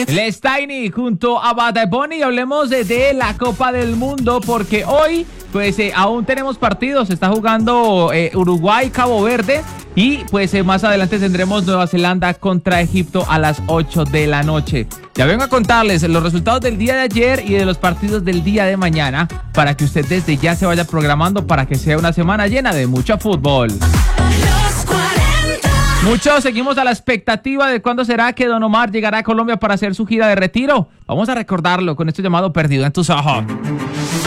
Les Tiny junto a Bad Bunny. Hablemos de la Copa del Mundo porque hoy pues aún tenemos partidos. Se está jugando Uruguay, Cabo Verde y pues más adelante tendremos Nueva Zelanda contra Egipto a las 8 de la noche. Ya vengo a contarles los resultados del día de ayer y de los partidos del día de mañana para que usted desde ya se vaya programando para que sea una semana llena de mucho fútbol. Muchos seguimos a la expectativa de cuándo será que Don Omar llegará a Colombia para hacer su gira de retiro. Vamos a recordarlo con esto llamado Perdido en tus ojos.